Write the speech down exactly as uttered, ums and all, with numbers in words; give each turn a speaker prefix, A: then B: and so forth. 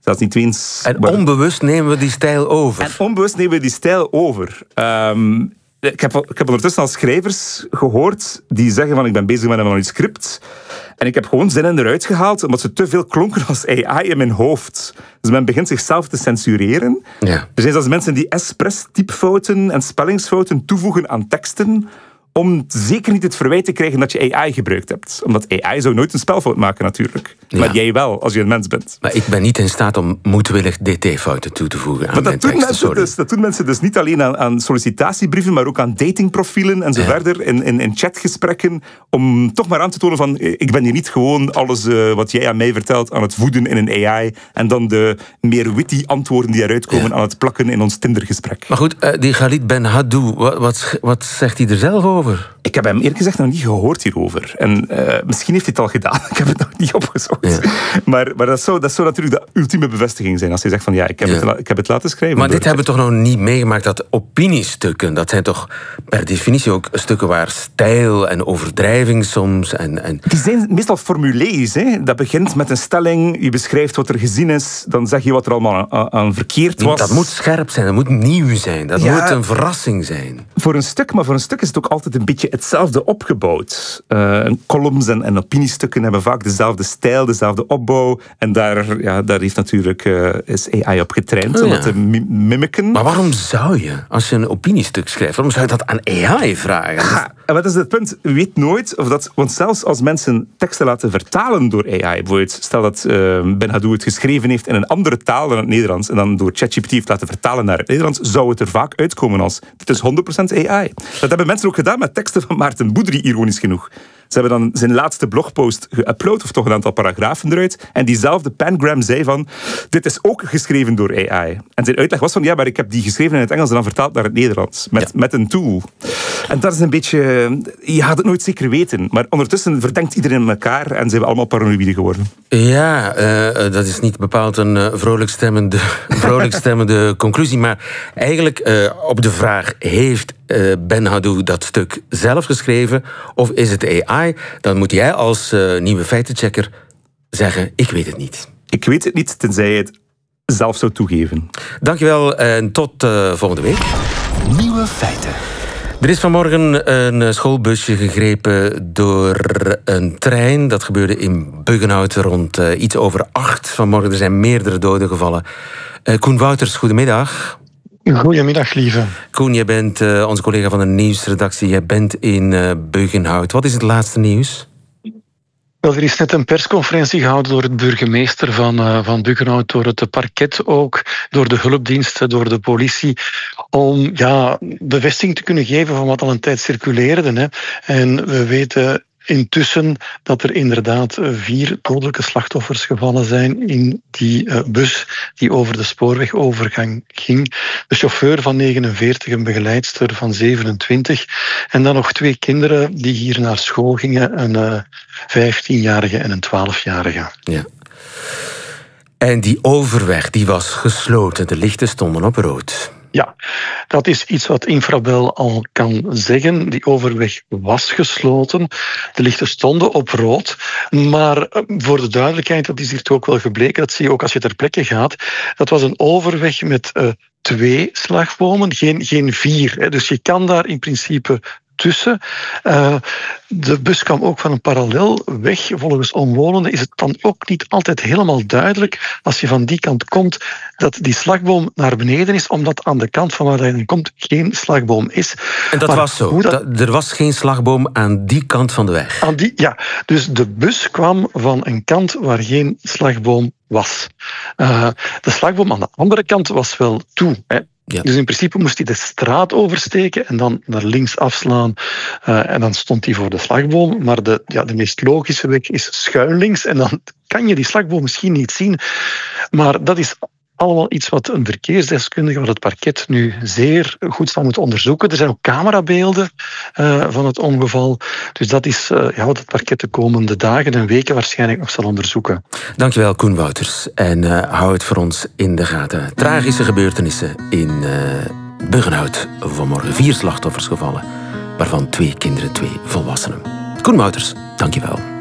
A: Zelfs niet eens...
B: En maar... onbewust nemen we die stijl over.
A: En onbewust nemen we die stijl over. Um, ik, heb, ik heb ondertussen al schrijvers gehoord die zeggen van ik ben bezig met een manuscript. En ik heb gewoon zinnen eruit gehaald omdat ze te veel klonken als A I in mijn hoofd. Dus men begint zichzelf te censureren.
B: Ja.
A: Er zijn zelfs mensen die expres typfouten en spellingsfouten toevoegen aan teksten om zeker niet het verwijt te krijgen dat je A I gebruikt hebt. Omdat A I zou nooit een spelfout maken natuurlijk. Ja. Maar jij wel, als je een mens bent.
B: Maar ik ben niet in staat om moedwillig D T-fouten toe te voegen aan
A: maar
B: mijn
A: dat doen,
B: teksten,
A: mensen dus, dat doen mensen dus niet alleen aan, aan sollicitatiebrieven, maar ook aan datingprofielen en zo ja. verder, in, in, in chatgesprekken, om toch maar aan te tonen van, ik ben hier niet gewoon alles uh, wat jij aan mij vertelt aan het voeden in een A I en dan de meer witty antwoorden die eruit komen ja. aan het plakken in ons Tindergesprek.
B: Maar goed, uh, die Khalid Benhaddou, wat, wat, wat zegt hij er zelf over?
A: Ik heb hem eerlijk gezegd nog niet gehoord hierover. En uh, misschien heeft hij het al gedaan. Ik heb het nog niet opgezocht. Ja. Maar, maar dat, zou, dat zou natuurlijk de ultieme bevestiging zijn. Als hij zegt van ja, ik heb, ja. het, ik heb het laten schrijven.
B: Maar dit hebben we toch nog niet meegemaakt, dat opiniestukken, dat zijn toch per definitie ook stukken waar stijl en overdrijving soms... En, en...
A: Die zijn meestal formulees. Hè? Dat begint met een stelling, je beschrijft wat er gezien is, dan zeg je wat er allemaal aan, aan verkeerd was.
B: Dat moet scherp zijn, dat moet nieuw zijn, dat ja, moet een verrassing zijn.
A: Voor een stuk, maar voor een stuk is het ook altijd een beetje hetzelfde opgebouwd. Uh, columns en, en opiniestukken hebben vaak dezelfde stijl, dezelfde opbouw. En daar, ja, daar heeft natuurlijk uh, is A I op getraind, oh, om ja. dat te mimiken.
B: Maar waarom zou je, als je een opiniestuk schrijft, waarom zou je dat aan A I vragen?
A: Ja, en wat is het punt? Je weet nooit of dat... Want zelfs als mensen teksten laten vertalen door A I, bijvoorbeeld, stel dat uh, Benhaddou het geschreven heeft in een andere taal dan het Nederlands, en dan door ChatGPT heeft laten vertalen naar het Nederlands, zou het er vaak uitkomen als dit is honderd procent A I. Dat hebben mensen ook gedaan met teksten van Maarten Boudry, ironisch genoeg. Ze hebben dan zijn laatste blogpost geüpload, of toch een aantal paragrafen eruit, en diezelfde Pangram zei van, dit is ook geschreven door A I. En zijn uitleg was van, ja, maar ik heb die geschreven in het Engels en dan vertaald naar het Nederlands, met, ja. met een tool. En dat is een beetje, je gaat het nooit zeker weten, maar ondertussen verdenkt iedereen elkaar en zijn we allemaal paranoïde geworden.
B: Ja, uh, dat is niet bepaald een uh, vrolijk stemmende, vrolijk stemmende conclusie, maar eigenlijk uh, op de vraag, heeft uh, Benhaddou dat stuk zelf geschreven, of is het A I? Dan moet jij als uh, nieuwe feitenchecker zeggen, ik weet het niet.
A: Ik weet het niet, tenzij je het zelf zou toegeven.
B: Dankjewel en tot uh, volgende week.
C: Nieuwe feiten.
B: Er is vanmorgen een schoolbusje gegrepen door een trein. Dat gebeurde in Buggenhout rond uh, iets over acht vanmorgen. Er zijn meerdere doden gevallen. Uh, Koen Wouters, goedemiddag.
D: Goedemiddag, lieve.
B: Koen, jij bent uh, onze collega van de nieuwsredactie. Jij bent in uh, Buggenhout. Wat is het laatste nieuws?
D: Wel, er is net een persconferentie gehouden door het burgemeester van, uh, van Buggenhout, door het parket ook, door de hulpdiensten, door de politie, om ja, bevestiging te kunnen geven van wat al een tijd circuleerde. Hè. En we weten intussen dat er inderdaad vier dodelijke slachtoffers gevallen zijn in die uh, bus die over de spoorwegovergang ging. De chauffeur van negenenveertig, een begeleidster van zevenentwintig en dan nog twee kinderen die hier naar school gingen, een uh, vijftienjarige en een twaalfjarige.
B: Ja. En die overweg die was gesloten, de lichten stonden op rood.
D: Ja, dat is iets wat Infrabel al kan zeggen. Die overweg was gesloten. De lichten stonden op rood. Maar voor de duidelijkheid, dat is hier toch ook wel gebleken, dat zie je ook als je ter plekke gaat. Dat was een overweg met uh, twee slagbomen, geen, geen vier. Hè. Dus je kan daar in principe tussen. Uh, de bus kwam ook van een parallelweg. Volgens omwonenden is het dan ook niet altijd helemaal duidelijk, als je van die kant komt, dat die slagboom naar beneden is, omdat aan de kant van waar je komt geen slagboom is.
B: En dat
D: maar
B: was zo?
D: Dat...
B: Dat, er was geen slagboom aan die kant van de weg?
D: Aan die, ja, dus de bus kwam van een kant waar geen slagboom was. Uh, de slagboom aan de andere kant was wel toe, hè. Ja. Dus in principe moest hij de straat oversteken en dan naar links afslaan. Uh, en dan stond hij voor de slagboom. Maar de, ja, de meest logische weg is schuin links. En dan kan je die slagboom misschien niet zien. Maar dat is allemaal iets wat een verkeersdeskundige, wat het parket nu zeer goed zal moeten onderzoeken. Er zijn ook camerabeelden uh, van het ongeval. Dus dat is uh, ja, wat het parket de komende dagen en weken waarschijnlijk nog zal onderzoeken.
B: Dankjewel, Koen Wouters. En uh, hou het voor ons in de gaten. Tragische gebeurtenissen in uh, Buggenhout vanmorgen. Vier slachtoffers gevallen, waarvan twee kinderen, twee volwassenen. Koen Wouters, dankjewel.